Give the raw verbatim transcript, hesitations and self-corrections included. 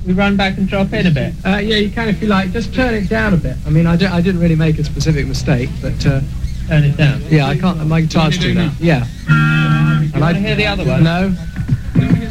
we run back and drop in a bit? Uh, yeah, you can if you like. Just turn it down a bit. I mean, I, di- I didn't really make a specific mistake, but... Uh, turn it down? Yeah, I can't... My guitar's too loud. Yeah. Do you want to hear the other one? No.